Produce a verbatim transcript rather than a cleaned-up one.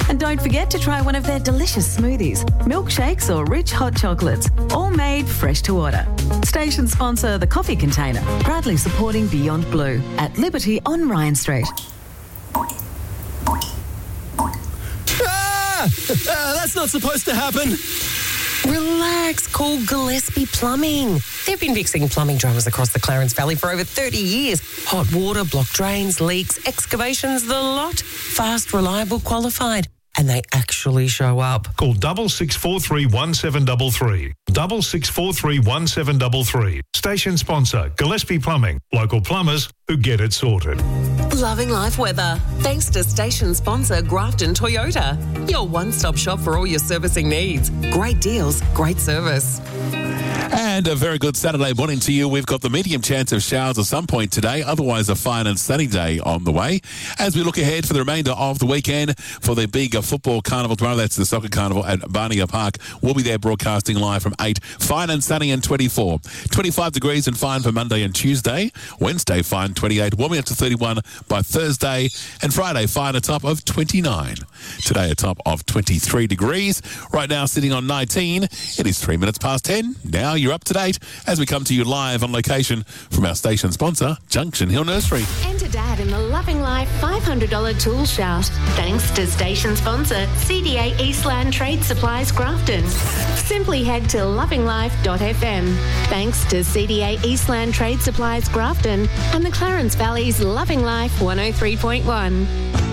And don't forget to try one of their delicious smoothies, milkshakes or rich hot chocolates, all made fresh to order. Station sponsor The Coffee Container, proudly supporting Beyond Blue at Liberty on Ryan Street. Ah! Uh, that's not supposed to happen. Relax, call Gillespie Plumbing. They've been fixing plumbing dramas across the Clarence Valley for over thirty years. Hot water, blocked drains, leaks, excavations, the lot. Fast, reliable, qualified. And they actually show up. Call double six four three one seven three three. Double six four three one seven three three. Station sponsor, Gillespie Plumbing. Local plumbers who get it sorted. Loving life weather. Thanks to station sponsor Grafton Toyota. Your one-stop shop for all your servicing needs. Great deals, great service. And a very good Saturday morning to you. We've got the medium chance of showers at some point today, otherwise a fine and sunny day on the way. As we look ahead for the remainder of the weekend for the big football carnival tomorrow, that's the soccer carnival at Barnier Park. We'll be there broadcasting live from eight. Fine and sunny and twenty-four. twenty-five degrees and fine for Monday and Tuesday. Wednesday, fine twenty-eight. Warming up to thirty-one by Thursday. And Friday, fine a top of twenty-nine. Today, a top of twenty-three degrees. Right now, sitting on nineteen. It is three minutes past ten. Now you're up to date as we come to you live on location from our station sponsor, Junction Hill Nursery. Enter Dad in the Loving Life five hundred dollars tool shout. Thanks to station sponsor, C D A Eastland Trade Supplies Grafton. Simply head to loving life dot f m. Thanks to C D A Eastland Trade Supplies Grafton and the Clarence Valley's Loving Life one oh three point one.